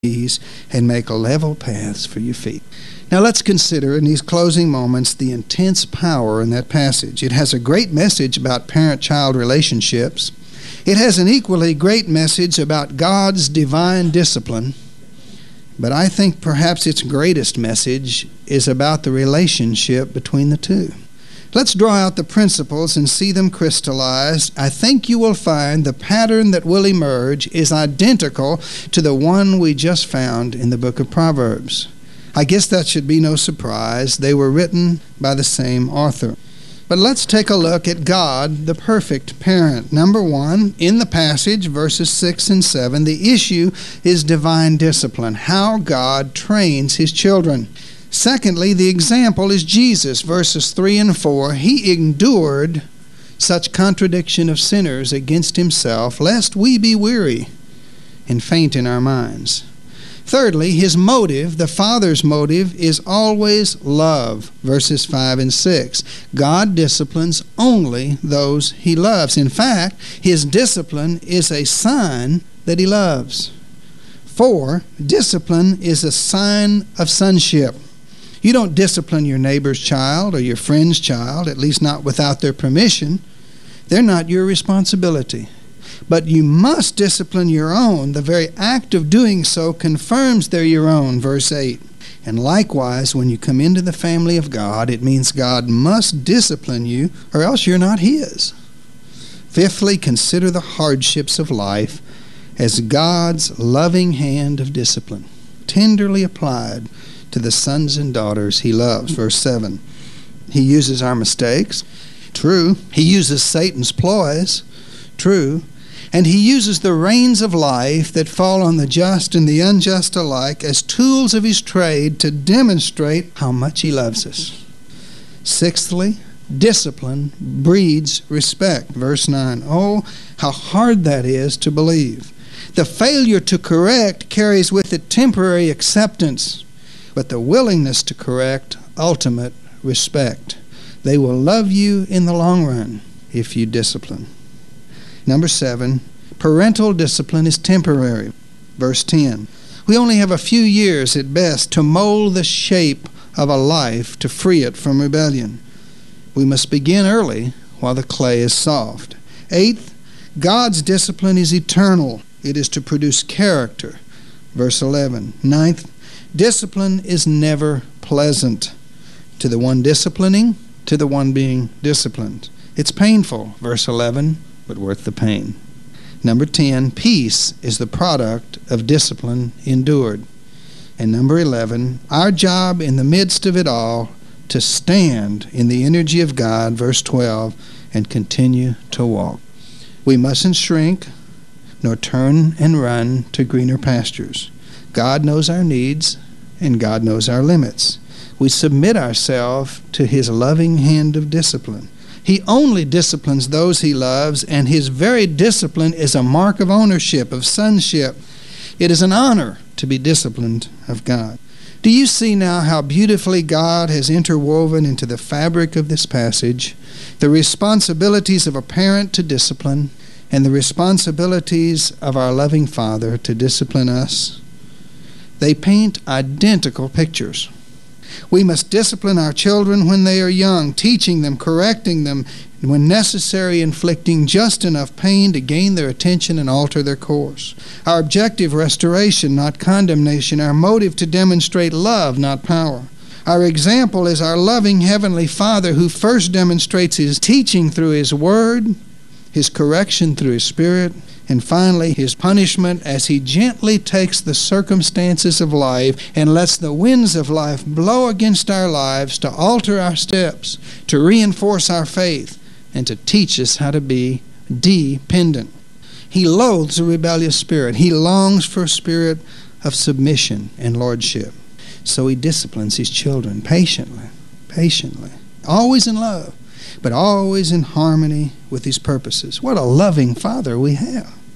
and make level paths for your feet. Now let's consider in these closing moments the intense power in that passage. It has a great message about parent-child relationships. It has an equally great message about God's divine discipline. But I think perhaps its greatest message is about the relationship between the two. Let's draw out the principles and see them crystallized. I think you will find the pattern that will emerge is identical to the one we just found in the book of Proverbs. I guess that should be no surprise. They were written by the same author. But let's take a look at God, the perfect parent. Number one, in the passage, verses 6 and 7, the issue is divine discipline, how God trains his children. Secondly, the example is Jesus, verses 3 and 4. He endured such contradiction of sinners against himself, lest we be weary and faint in our minds. Thirdly, his motive, the Father's motive, is always love, verses 5 and 6. God disciplines only those he loves. In fact, his discipline is a sign that he loves. 4, discipline is a sign of sonship. You don't discipline your neighbor's child or your friend's child, at least not without their permission. They're not your responsibility. But you must discipline your own. The very act of doing so confirms they're your own, verse 8. And likewise, when you come into the family of God, it means God must discipline you, or else you're not his. Fifthly, consider the hardships of life as God's loving hand of discipline, tenderly applied to the sons and daughters he loves. Verse 7. He uses our mistakes. True. He uses Satan's ploys. True. And he uses the reins of life that fall on the just and the unjust alike as tools of his trade to demonstrate how much he loves us. Sixthly, discipline breeds respect. Verse 9. Oh, how hard that is to believe. The failure to correct carries with it temporary acceptance, but the willingness to correct, ultimate respect. They will love you in the long run if you discipline. Number 7, parental discipline is temporary. Verse 10. We only have a few years at best to mold the shape of a life to free it from rebellion. We must begin early while the clay is soft. 8th, God's discipline is eternal. It is to produce character. Verse 11. 9th, discipline is never pleasant to the one disciplining, to the one being disciplined. It's painful, verse 11, but worth the pain. Number 10, peace is the product of discipline endured. And number 11, our job in the midst of it all to stand in the energy of God, verse 12, and continue to walk. We mustn't shrink nor turn and run to greener pastures. God knows our needs, and God knows our limits. We submit ourselves to his loving hand of discipline. He only disciplines those he loves, and his very discipline is a mark of ownership, of sonship. It is an honor to be disciplined of God. Do you see now how beautifully God has interwoven into the fabric of this passage the responsibilities of a parent to discipline and the responsibilities of our loving Father to discipline us? They paint identical pictures. We must discipline our children when they are young, teaching them, correcting them, and when necessary, inflicting just enough pain to gain their attention and alter their course. Our objective, restoration, not condemnation. Our motive, to demonstrate love, not power. Our example is our loving Heavenly Father, who first demonstrates his teaching through his Word, his correction through his Spirit, and finally his punishment as he gently takes the circumstances of life and lets the winds of life blow against our lives to alter our steps, to reinforce our faith, and to teach us how to be dependent. He loathes a rebellious spirit. He longs for a spirit of submission and lordship. So he disciplines his children patiently, always in love, but always in harmony with his purposes. What a loving Father we have.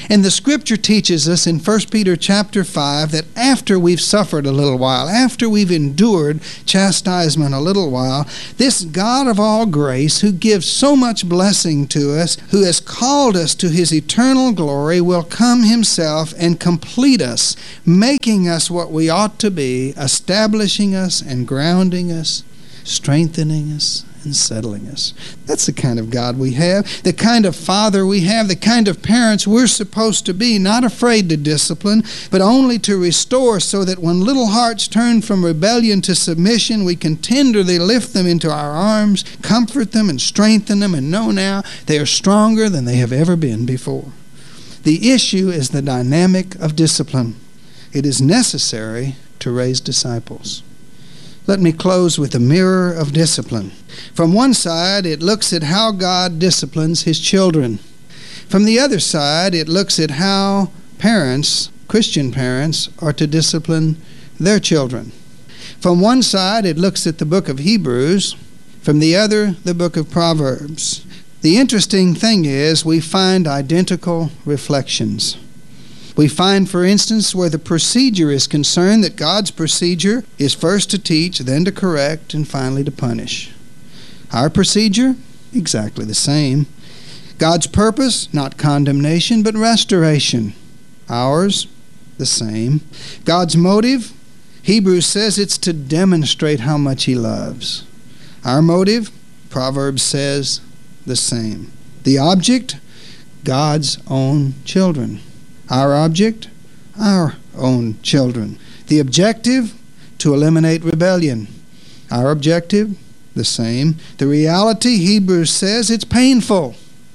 And the Scripture teaches us in 1 Peter chapter 5 that after we've suffered a little while, after we've endured chastisement a little while, this God of all grace, who gives so much blessing to us, who has called us to His eternal glory, will come Himself and complete us, making us what we ought to be, establishing us and grounding us, strengthening us and settling us. That's the kind of God we have, the kind of Father we have, the kind of parents we're supposed to be, not afraid to discipline, but only to restore, so that when little hearts turn from rebellion to submission, we can tenderly lift them into our arms, comfort them and strengthen them, and know now they are stronger than they have ever been before. The issue is the dynamic of discipline. It is necessary to raise disciples. Let me close with a mirror of discipline. From one side, it looks at how God disciplines His children. From the other side, it looks at how parents, Christian parents, are to discipline their children. From one side, it looks at the book of Hebrews. From the other, the book of Proverbs. The interesting thing is we find identical reflections. We find, for instance, where the procedure is concerned, that God's procedure is first to teach, then to correct, and finally to punish. Our procedure, exactly the same. God's purpose, not condemnation, but restoration. Ours, the same. God's motive, Hebrews says it's to demonstrate how much He loves. Our motive, Proverbs says, the same. The object, God's own children. Our object, our own children. The objective, to eliminate rebellion. Our objective, the same. The reality, Hebrews says, it's painful.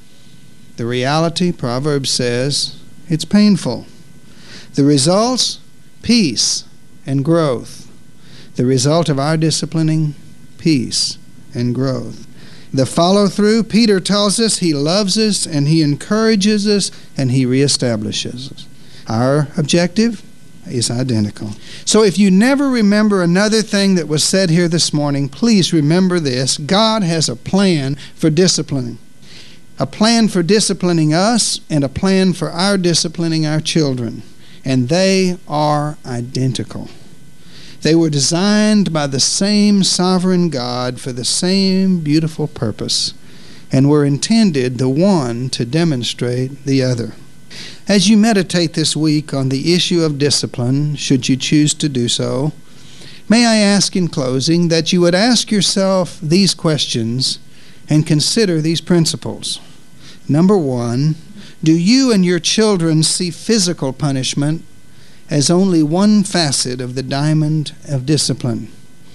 The reality, Proverbs says, it's painful. The results, peace and growth. The result of our disciplining, peace and growth. The follow-through, Peter tells us He loves us and He encourages us and He reestablishes us. Our objective is identical. So if you never remember another thing that was said here this morning, please remember this. God has a plan for disciplining. A plan for disciplining us and a plan for our disciplining our children. And they are identical. They were designed by the same sovereign God for the same beautiful purpose, and were intended the one to demonstrate the other. As you meditate this week on the issue of discipline, should you choose to do so, may I ask in closing that you would ask yourself these questions and consider these principles. Number one, do you and your children see physical punishment as only one facet of the diamond of discipline?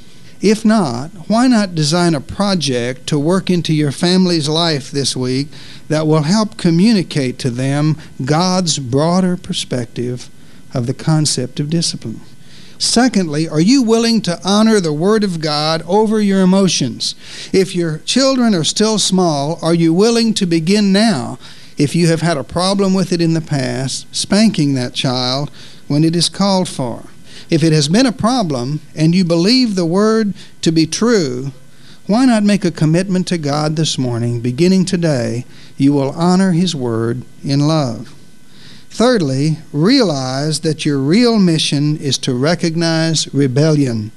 If not, why not design a project to work into your family's life this week that will help communicate to them God's broader perspective of the concept of discipline? Secondly, are you willing to honor the Word of God over your emotions? If your children are still small, are you willing to begin now, if you have had a problem with it in the past, spanking that child when it is called for? If it has been a problem and you believe the Word to be true, why not make a commitment to God this morning, beginning today, you will honor His Word in love? Thirdly, realize that your real mission is to recognize rebellion.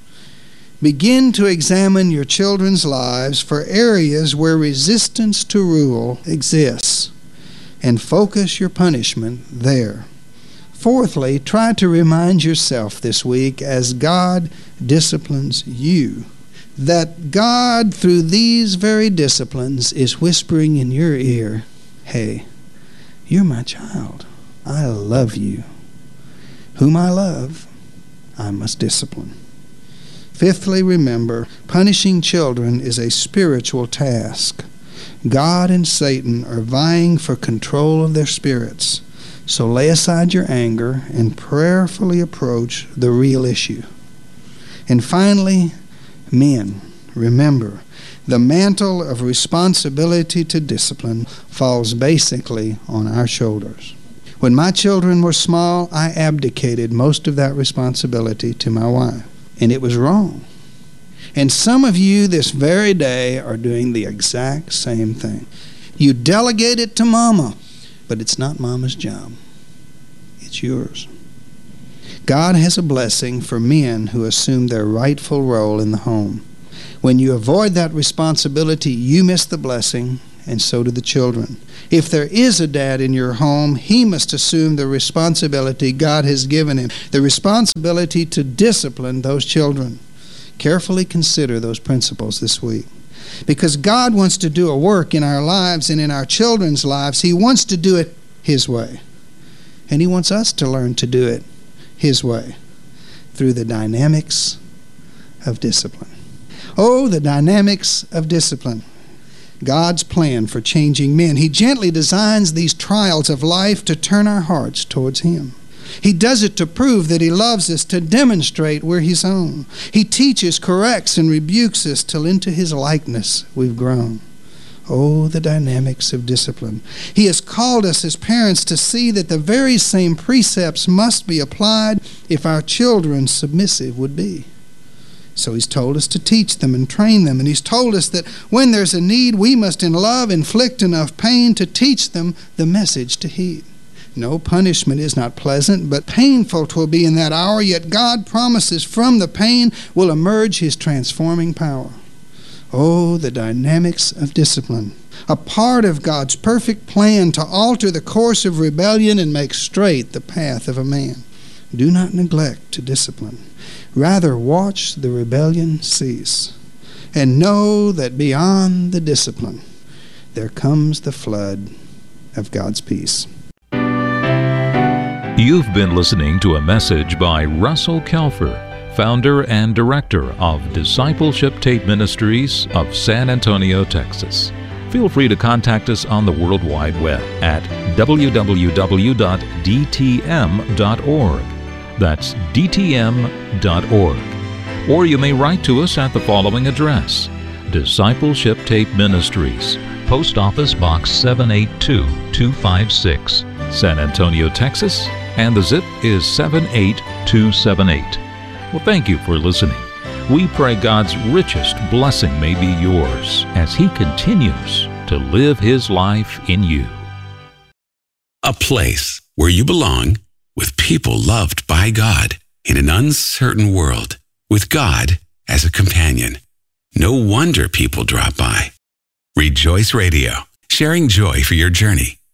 Begin to examine your children's lives for areas where resistance to rule exists, and focus your punishment there. Fourthly, try to remind yourself this week, as God disciplines you, that God, through these very disciplines, is whispering in your ear, "Hey, you're my child. I love you. Whom I love, I must discipline." Fifthly, remember, punishing children is a spiritual task. God and Satan are vying for control of their spirits. So lay aside your anger and prayerfully approach the real issue. And finally, men, remember, the mantle of responsibility to discipline falls basically on our shoulders. When my children were small, I abdicated most of that responsibility to my wife, and it was wrong. And some of you this very day are doing the exact same thing. You delegate it to Mama, but it's not Mama's job. it's yours. God has a blessing for men who assume their rightful role in the home. When you avoid that responsibility, you miss the blessing, and so do the children. If there is a dad in your home, he must assume the responsibility God has given him, the responsibility to discipline those children. Carefully consider those principles this week. Because God wants to do a work in our lives and in our children's lives. He wants to do it His way. And He wants us to learn to do it His way through the dynamics of discipline. Oh, the dynamics of discipline. God's plan for changing men. He gently designs these trials of life to turn our hearts towards Him. He does it to prove that He loves us, to demonstrate we're His own. He teaches, corrects, and rebukes us till into His likeness we've grown. Oh, the dynamics of discipline. He has called us as parents to see that the very same precepts must be applied if our children submissive would be. So He's told us to teach them and train them, and He's told us that when there's a need, we must in love inflict enough pain to teach them the message to heed. No, punishment is not pleasant, but painful 'twill be in that hour, yet God promises from the pain will emerge His transforming power. Oh, the dynamics of discipline. A part of God's perfect plan to alter the course of rebellion and make straight the path of a man. Do not neglect to discipline. Rather, watch the rebellion cease, and know that beyond the discipline, there comes the flood of God's peace. You've been listening to a message by Russell Kelfer, founder and director of Discipleship Tape Ministries of San Antonio, Texas. Feel free to contact us on the World Wide Web at www.dtm.org. That's dtm.org. Or you may write to us at the following address: Discipleship Tape Ministries, Post Office Box 782256, San Antonio, Texas, and the zip is 78278. Well, thank you for listening. We pray God's richest blessing may be yours as He continues to live His life in you. A place where you belong, with people loved by God in an uncertain world, with God as a companion. No wonder people drop by. Rejoice Radio, sharing joy for your journey